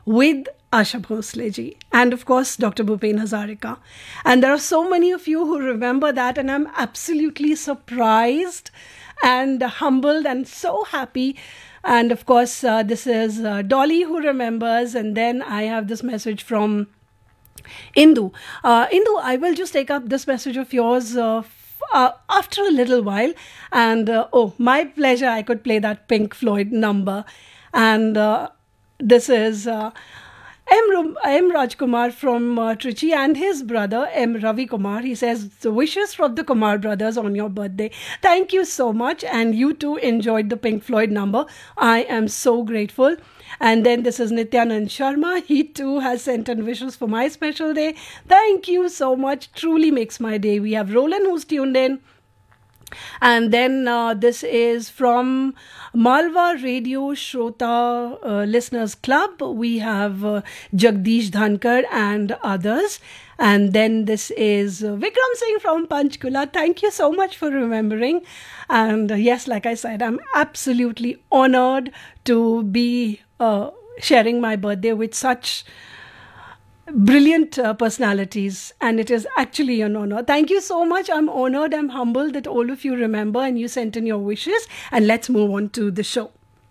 with Asha Bhosle ji and of course Dr. Bhupen Hazarika. And there are so many of you who remember that, and I'm absolutely surprised and humbled and so happy. And of course, this is Dolly who remembers, and then I have this message from Indu. Indu, I will just take up this message of yours after a little while. And oh, my pleasure, I could play that Pink Floyd number. And this is M. Rajkumar from Trichy and his brother M. Ravi Kumar. He says, the wishes from the Kumar brothers on your birthday. Thank you so much. And you too enjoyed the Pink Floyd number. I am so grateful. And then this is Nityanand Sharma. He too has sent in wishes for my special day. Thank you so much. Truly makes my day. We have Roland who's tuned in. And then this is from Malwa Radio Shrota Listeners Club. We have Jagdish Dhankar and others. And then this is Vikram Singh from Panchkula. Thank you so much for remembering. And yes, like I said, I'm absolutely honored to be sharing my birthday with such brilliant personalities, and it is actually an honor. Thank you so much. I'm honored, I'm humbled that all of you remember and you sent in your wishes. And let's move on to the show.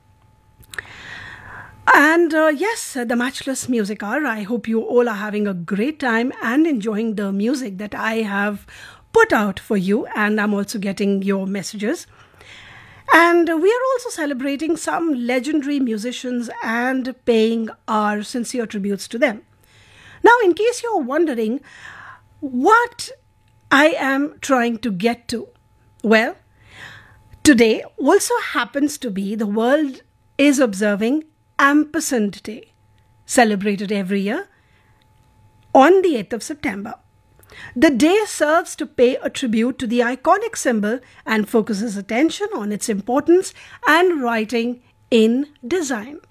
And yes, the Matchless Music Hour. I hope you all are having a great time and enjoying the music that I have put out for you, and I'm also getting your messages. And we are also celebrating some legendary musicians and paying our sincere tributes to them. Now, in case you're wondering what I am trying to get to, well, today also happens to be the world is observing Ampersand Day, celebrated every year on the 8th of September. The day serves to pay a tribute to the iconic symbol and focuses attention on its importance and writing in design.